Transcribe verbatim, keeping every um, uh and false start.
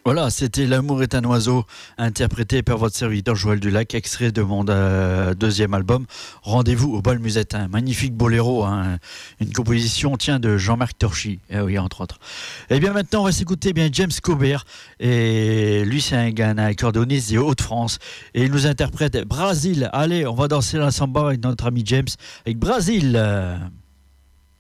Voilà, c'était L'amour est un oiseau, interprété par votre serviteur Joël Dulac, extrait de mon euh, deuxième album, Rendez-vous au bal musette. Un magnifique boléro, hein, une composition tiens, de Jean-Marc Torchy, eh oui, entre autres. Et bien maintenant, on va s'écouter eh bien James Cobert, et lui c'est un, un accordéoniste des Hauts-de-France, et il nous interprète Brasil. Allez, on va danser la samba avec notre ami James, avec Brasil.